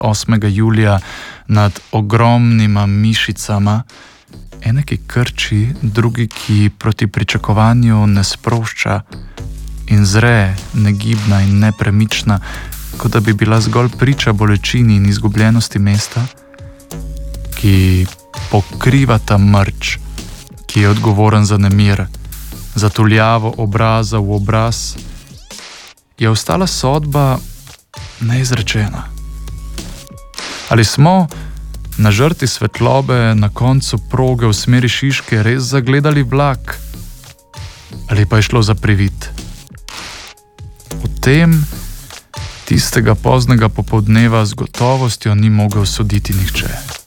8. julija nad ogromnima mišicama, ene, ki krči, drugi, ki proti pričakovanju ne sprošča in zre, negibna in nepremična, kot da bi bila zgolj priča bolečini in izgubljenosti mesta, ki pokriva ta mrč, ki je odgovoren za nemir, za tuljavo obraza v obraz, je ostala sodba neizrečena. Ali smo na žrti svetlobe na koncu proge v smeri Šiške res zagledali vlak? Ali pa je šlo za privid? O tem tistega poznega popoldneva z gotovostjo ni mogel soditi nihče.